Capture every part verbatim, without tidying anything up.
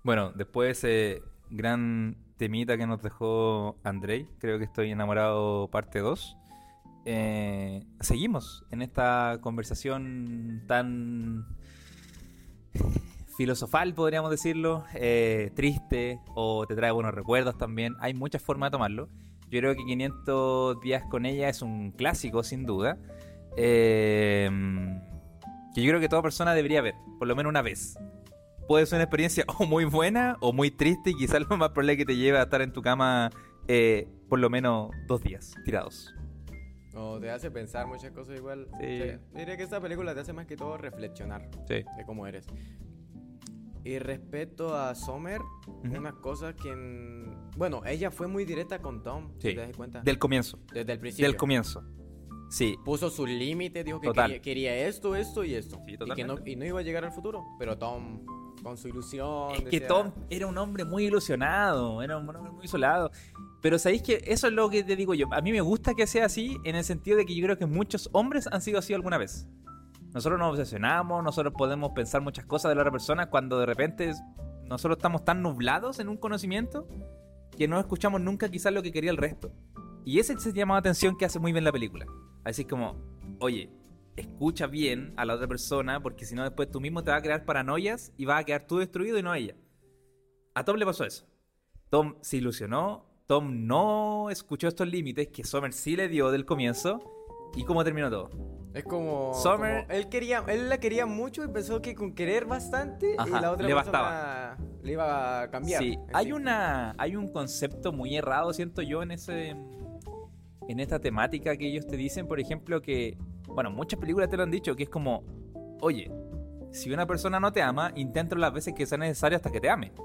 Bueno, después de ese gran temita que nos dejó Andrei, creo que estoy enamorado parte dos. Eh, seguimos en esta conversación tan filosofal, podríamos decirlo, eh, triste, o te trae buenos recuerdos también. Hay muchas formas de tomarlo. Yo creo que quinientos días con ella es un clásico, sin duda, eh, que yo creo que toda persona debería ver, por lo menos una vez. Puede ser una experiencia o muy buena o muy triste, y quizás lo más probable es que te lleve a estar en tu cama eh, por lo menos dos días tirados. O te hace pensar muchas cosas igual. Sí. O sea, diría que esta película te hace más que todo reflexionar Sí. de cómo eres. Y respecto a Summer, Uh-huh. unas cosas que... en- Bueno, ella fue muy directa con Tom, Sí. si te das cuenta. Del comienzo. Desde el principio. Del comienzo. Sí. Puso sus límites, dijo que Total. quería, quería esto, esto y esto. Sí, y, que no, totalmente. y no iba a llegar al futuro. Pero Tom, con su ilusión... Es que decía- Tom era un hombre muy ilusionado, era un hombre muy isolado. Pero ¿sabéis que eso es lo que te digo yo? A mí me gusta que sea así, en el sentido de que yo creo que muchos hombres han sido así alguna vez. Nosotros nos obsesionamos, nosotros podemos pensar muchas cosas de la otra persona, cuando de repente nosotros estamos tan nublados en un conocimiento que no escuchamos nunca quizás lo que quería el resto. Y ese es el llamado de atención que hace muy bien la película. Así como, oye, escucha bien a la otra persona, porque si no después tú mismo te vas a crear paranoias y vas a quedar tú destruido y no ella. A Tom le pasó eso. Tom se ilusionó, Tom no escuchó estos límites que Summer sí le dio del comienzo. ¿Y cómo terminó todo? Es como, Summer- como él quería, él la quería mucho y pensó que con querer bastante Ajá, y la otra le persona bastaba. le iba a cambiar. Sí, en hay sí. una hay un concepto muy errado, siento yo, en ese en esta temática que ellos te dicen, por ejemplo, que bueno, muchas películas te lo han dicho, que es como, oye, si una persona no te ama, inténtalo las veces que sea necesario hasta que te ame.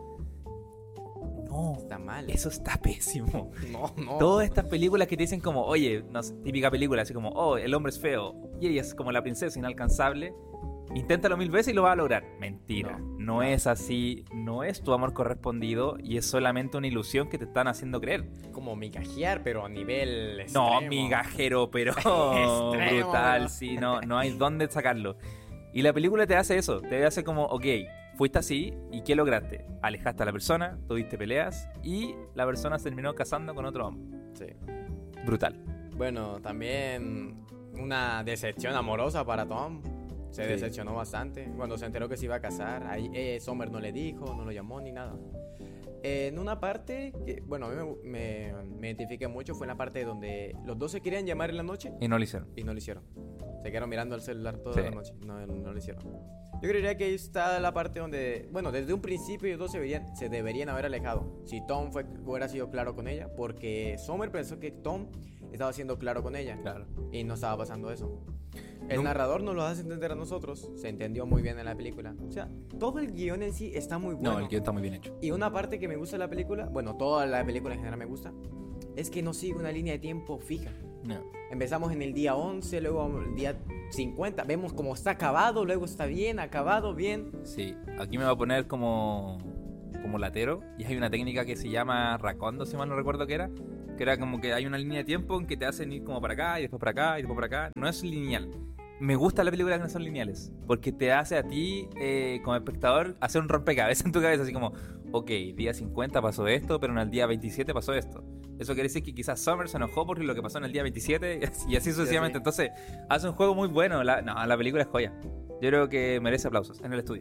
No, Está mal. eso está pésimo. No, no. Todas estas películas que te dicen como, oye, no sé, típica película, así como, oh, el hombre es feo y ella es como la princesa inalcanzable. Inténtalo mil veces y lo vas a lograr. Mentira, No, no, no. es así, no es tu amor correspondido y es solamente una ilusión que te están haciendo creer. Como migajear, pero a nivel No, extremo. migajero, pero Extremo, brutal, ¿verdad? sí, no, no hay dónde sacarlo. Y la película te hace eso, te hace como, ok, fuiste así y ¿qué lograste? Alejaste a la persona, tuviste peleas y la persona se terminó casando con otro hombre. Sí. Brutal. Bueno, también una decepción amorosa para Tom. Se Sí. decepcionó bastante cuando se enteró que se iba a casar. Ahí eh, Summer no le dijo, no lo llamó ni nada. En una parte que, bueno, a mí me, me, me identifiqué mucho fue en la parte donde los dos se querían llamar en la noche Y no lo hicieron. y no lo hicieron. Se quedaron mirando el celular toda Sí. la noche. No, no lo hicieron. Yo creería que ahí está la parte donde, bueno, desde un principio ellos dos se deberían, se deberían haber alejado. Si Tom fue, hubiera sido claro con ella, porque Summer pensó que Tom estaba siendo claro con ella. Claro. Y no estaba pasando eso. El Nun- narrador nos lo hace entender a nosotros. Se entendió muy bien en la película. O sea, todo el guión en sí está muy bueno. No, el guión está muy bien hecho. Y una parte que me gusta de la película, bueno, toda la película en general me gusta, es que no sigue una línea de tiempo fija. No. Empezamos en el día once, luego el día cincuenta, vemos cómo está acabado, luego está bien, acabado, bien. Sí, aquí me va a poner como, como latero. Y hay una técnica que se llama racondo, si mal no recuerdo qué era. Que era como que hay una línea de tiempo en que te hacen ir como para acá y después para acá y después para acá. No es lineal. Me gusta la película que no son lineales. Porque te hace a ti, eh, como espectador, hacer un rompecabezas en tu cabeza. Así como, ok, día cincuenta pasó esto, pero en el día veintisiete pasó esto. Eso quiere decir que quizás Summer se enojó por lo que pasó en el día veintisiete y así, y así sucesivamente. Entonces, hace un juego muy bueno. La, no, la película es joya. Yo creo que merece aplausos en el estudio.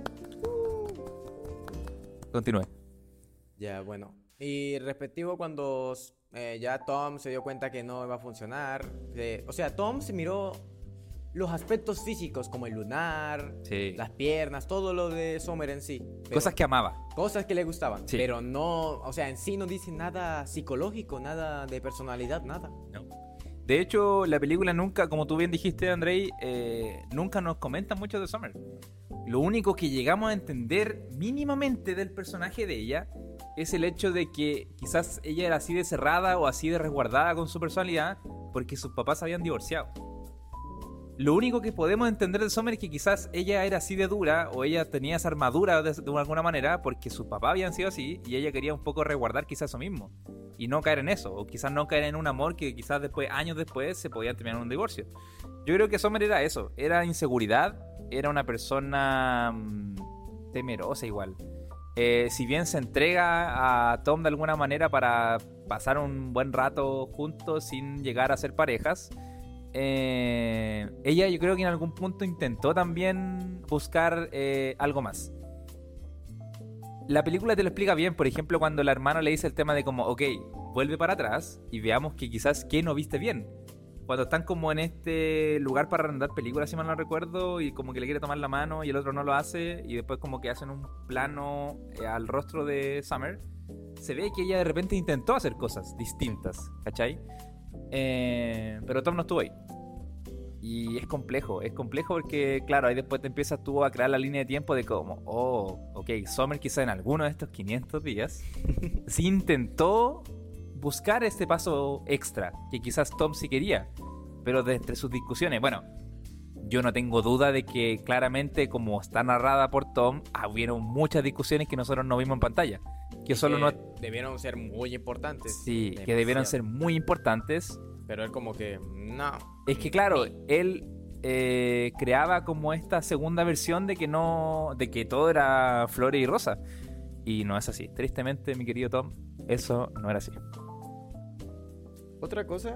Continúe. Ya, bueno. Y respectivo cuando eh, ya Tom se dio cuenta que no iba a funcionar. eh, o sea, Tom se miró los aspectos físicos como el lunar, Sí. las piernas, todo lo de Summer en sí. Pero- Cosas que amaba. Cosas que le gustaban, Sí. pero no, o sea, en sí no dice nada psicológico, nada de personalidad, nada. No. De hecho, la película nunca, como tú bien dijiste, Andrei, eh, nunca nos comenta mucho de Summer. Lo único que llegamos a entender mínimamente del personaje de ella es el hecho de que quizás ella era así de cerrada o así de resguardada con su personalidad porque sus papás se habían divorciado. Lo único que podemos entender de Summer es que quizás ella era así de dura o ella tenía esa armadura de, de alguna manera porque sus papás habían sido así y ella quería un poco resguardar quizás eso mismo y no caer en eso, o quizás no caer en un amor que quizás después, años después, se podía terminar en un divorcio. Yo creo que Summer era eso, era inseguridad, era una persona mmm, temerosa igual. eh, si bien se entrega a Tom de alguna manera para pasar un buen rato juntos sin llegar a ser parejas, eh, ella yo creo que en algún punto intentó también buscar eh, algo más. La película te lo explica bien, por ejemplo, cuando la hermana le dice el tema de como, ok, vuelve para atrás y veamos que quizás qué no viste bien. Cuando están como en este lugar para arrendar películas, si mal no recuerdo, y como que le quiere tomar la mano y el otro no lo hace, y después como que hacen un plano eh, al rostro de Summer, se ve que ella de repente intentó hacer cosas distintas, ¿cachai? Eh, pero Tom no estuvo ahí. Y es complejo, es complejo porque, claro, ahí después te empiezas tú a crear la línea de tiempo de como, oh, ok, Summer quizá en alguno de estos quinientos días sí intentó buscar este paso extra que quizás Tom sí quería, pero de entre sus discusiones, bueno, yo no tengo duda de que claramente, como está narrada por Tom, hubieron muchas discusiones que nosotros no vimos en pantalla, que solo que no... debieron ser muy importantes. Sí, demasiado. Que debieron ser muy importantes. Pero él como que, no. Es que claro, él eh, creaba como esta segunda versión de que no, de que todo era flores y rosa. Y no es así. Tristemente, mi querido Tom, eso no era así. Otra cosa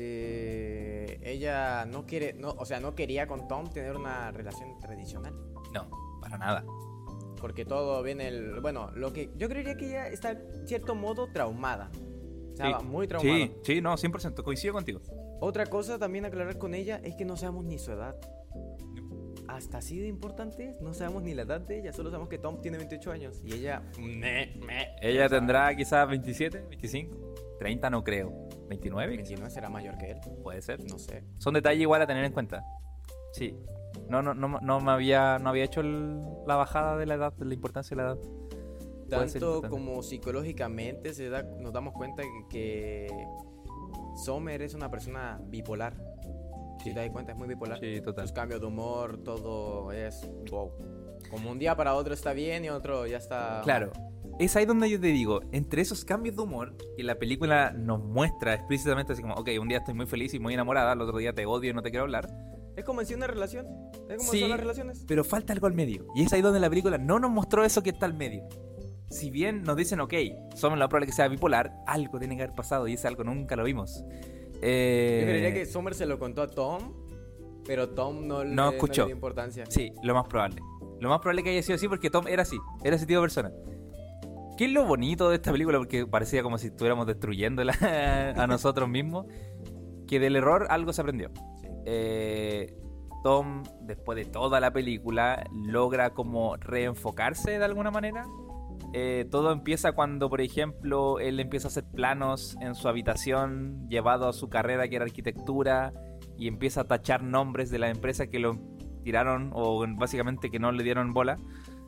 que ella no quiere, no, o sea, no quería con Tom tener una relación tradicional. No, para nada. Porque todo viene el, bueno, lo que yo creería que ella está en cierto modo traumada. Estaba Sí. muy traumada. Sí, sí, no, cien por ciento, coincido contigo. Otra cosa también a aclarar con ella es que no sabemos ni su edad. Hasta así de importante, no sabemos ni la edad de ella, solo sabemos que Tom tiene veintiocho años y ella... Me, me, Ella tendrá quizás veintisiete, veinticinco, treinta no creo. ¿veintinueve? veintinueve será mayor que él, Puede ser. no sé. Son detalles igual a tener en cuenta. Sí. No, no, no, no me había, no había hecho el- la bajada de la edad, de la importancia de la edad. Puede ser Tanto importante. como psicológicamente se da, nos damos cuenta que, que Sommer es una persona bipolar. Si Sí. te das cuenta, es muy bipolar. Sí, total. Sus cambios de humor, todo es wow. Como un día para otro está bien y otro ya está... Claro, es ahí donde yo te digo, entre esos cambios de humor que la película nos muestra explícitamente, así como, ok, un día estoy muy feliz y muy enamorada, el otro día te odio y no te quiero hablar, Es como en sí una relación. Es como Sí. son las relaciones. pero falta algo al medio. Y es ahí donde la película no nos mostró eso que está al medio. Si bien nos dicen, ok, somos la probable que sea bipolar, algo tiene que haber pasado y ese algo nunca lo vimos. Eh, Yo creería que Sommer se lo contó a Tom, pero Tom no, No le, escuchó. no le dio importancia. Sí, lo más probable. Lo más probable que haya sido así porque Tom era así, era ese tipo de persona. ¿Qué es lo bonito de esta película? Porque parecía como si estuviéramos destruyéndola a nosotros mismos. Que del error algo se aprendió. Sí. Eh, Tom, después de toda la película, logra como reenfocarse de alguna manera. Eh, todo empieza cuando, por ejemplo, él empieza a hacer planos en su habitación, llevado a su carrera que era arquitectura, y empieza a tachar nombres de las empresas que lo tiraron o básicamente que no le dieron bola.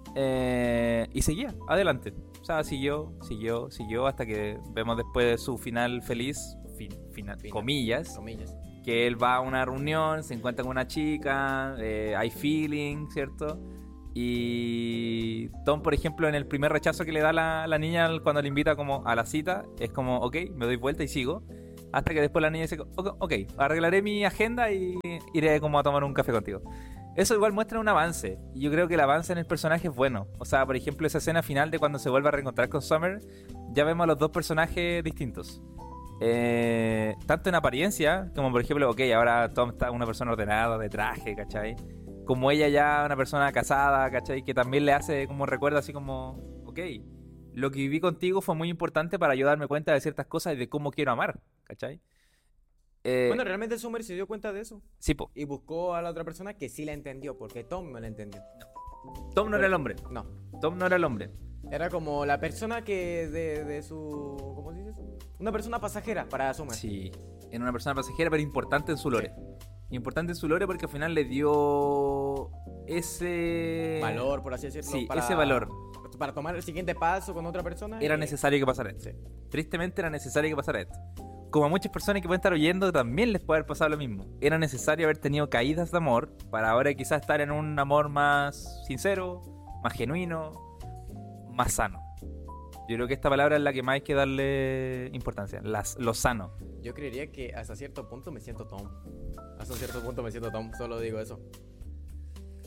Eh, y seguía, adelante. O sea, siguió, siguió, siguió hasta que vemos después su final feliz, fin, final, Final. comillas, Comillas. que él va a una reunión, se encuentra con una chica, eh, hay feeling, ¿cierto? Y Tom, por ejemplo, en el primer rechazo que le da la, la niña cuando le invita como a la cita, es como, ok, me doy vuelta y sigo. Hasta que después la niña dice, ok, ok, arreglaré mi agenda y iré como a tomar un café contigo. Eso igual muestra un avance. Y yo creo que el avance en el personaje es bueno. O sea, por ejemplo, esa escena final de cuando se vuelve a reencontrar con Summer, ya vemos a los dos personajes distintos. Eh, tanto en apariencia, como por ejemplo, ok, ahora Tom está una persona ordenada, de traje, ¿cachai? Como ella ya una persona casada, ¿cachai? Que también le hace como recuerdo así como, ok, lo que viví contigo fue muy importante para yo darme cuenta de ciertas cosas y de cómo quiero amar, ¿cachai? Eh, Bueno, realmente Sommer se dio cuenta de eso. sí, po. Y buscó a la otra persona que sí la entendió, porque Tom no la entendió. Tom no era el hombre. No. Tom no era el hombre. Era como la persona que de, de su... ¿Cómo se dice eso? Una persona pasajera para Sommer. Sí, era una persona pasajera, pero importante en su lore. Importante en su lore porque al final le dio ese Valor, por así decirlo. Sí, para- ese valor. Para tomar el siguiente paso con otra persona. Era y- necesario que pasara esto. Sí. Tristemente era necesario que pasara esto. Como a muchas personas que pueden estar oyendo, también les puede haber pasado lo mismo. Era necesario haber tenido caídas de amor para ahora quizás estar en un amor más sincero, más genuino, más sano. Yo creo que esta palabra es la que más hay que darle importancia, las, lo sano. Yo creería que hasta cierto punto me siento Tom. Hasta cierto punto me siento Tom, solo digo eso.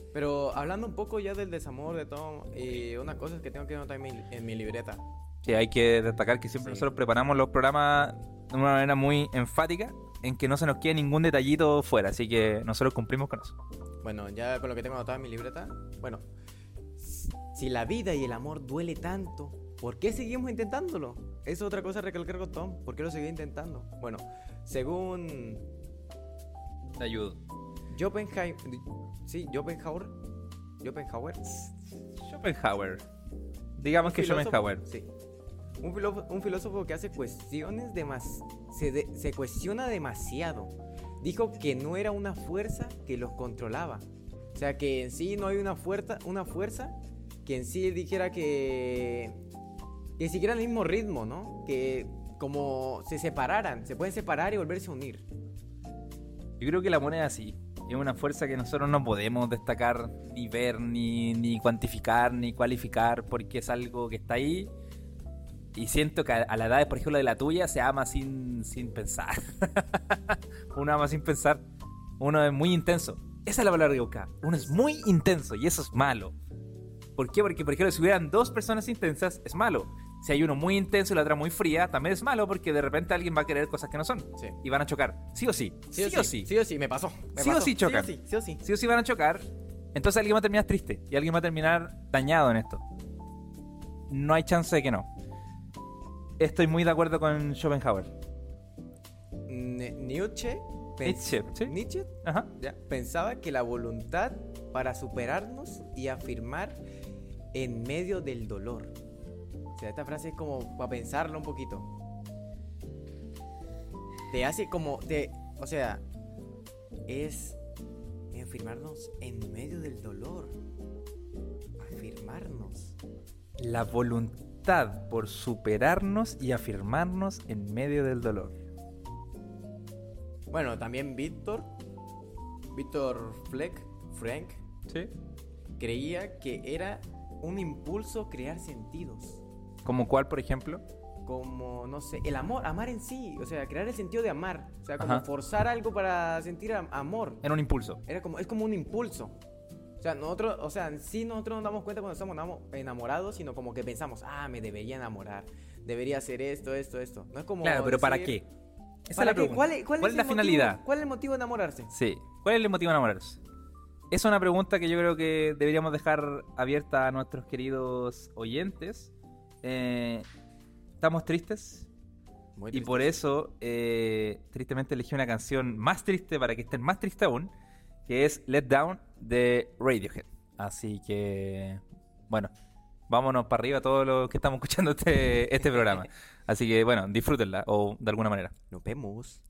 Pero hablando un poco ya del desamor de Tom, eh, una cosa que tengo que anotar en mi, en mi libreta. Sí, hay que destacar que siempre Sí. nosotros preparamos los programas de una manera muy enfática, en que no se nos quede ningún detallito fuera, así que nosotros cumplimos con eso. Bueno, ya con lo que tengo anotado en mi libreta. Bueno, si la vida y el amor duele tanto, ¿por qué seguimos intentándolo? Es otra cosa a recalcar con Tom. ¿Por qué lo seguía intentando? Bueno, según Te ayudo. Schopenhauer, sí, Schopenhauer, Schopenhauer, Schopenhauer. Digamos que filósofo, Schopenhauer. sí, un filósofo, un filósofo que hace cuestiones demas, se, de- se cuestiona demasiado. Dijo que no era una fuerza que los controlaba. O sea, que en sí no hay una fuerza, una fuerza que en sí dijera que que siguieran el mismo ritmo, ¿no? Que como se separaran, se pueden separar y volverse a unir. Yo creo que el amor es así. Es una fuerza que nosotros no podemos destacar, ni ver, ni, ni cuantificar, ni cualificar, porque es algo que está ahí. Y siento que a, a la edad, por ejemplo, de la tuya, se ama sin, sin pensar. Uno ama sin pensar. Uno es muy intenso. Esa es la palabra que buscaba. Uno es muy intenso y eso es malo. ¿Por qué? Porque, por ejemplo, si hubieran dos personas intensas, es malo. Si hay uno muy intenso y la otra muy fría, también es malo porque de repente alguien va a querer cosas que no son. Sí. Y van a chocar. Sí o sí. Sí, o sí. Sí o sí, me pasó. me Sí o pasó. sí chocan. Sí o sí, sí o sí. Sí o sí van a chocar. Entonces alguien va a terminar triste. Y alguien va a terminar dañado en esto. No hay chance de que no. Estoy muy de acuerdo con Schopenhauer. Ne- Nietzsche, pens- Nietzsche, ¿sí? Nietzsche Ajá. ya, pensaba que la voluntad para superarnos y afirmar en medio del dolor. O sea, esta frase es como para pensarlo un poquito. Te hace como, te, o sea, es afirmarnos en medio del dolor. Afirmarnos. La voluntad por superarnos y afirmarnos en medio del dolor. Bueno, también Víctor, Víctor Fleck, Frank, ¿Sí? creía que era un impulso crear sentidos. ¿Como cuál, por ejemplo? Como, no sé, el amor, amar en sí, o sea, crear el sentido de amar, o sea, como Ajá. forzar algo para sentir am- amor. En un impulso. Era como, es como un impulso. O sea, nosotros, o sea, en sí nosotros nos damos cuenta cuando estamos enamo- enamorados, sino como que pensamos, ah, me debería enamorar, debería hacer esto, esto, esto. No es como Claro, pero ¿para decir, qué? Esa ¿para es la qué? pregunta. ¿Cuál es, cuál es la el motivo- finalidad? ¿Cuál es el motivo de enamorarse? Sí. ¿Cuál es el motivo de enamorarse? Es una pregunta que yo creo que deberíamos dejar abierta a nuestros queridos oyentes. Eh, ¿Estamos tristes? Muy Y triste. por eso, eh, tristemente elegí una canción más triste para que estén más tristes aún, que es Let Down de Radiohead. Así que, bueno, vámonos para arriba todos los que estamos escuchando este, este programa. Así que, bueno, disfrútenla o de alguna manera. Nos vemos.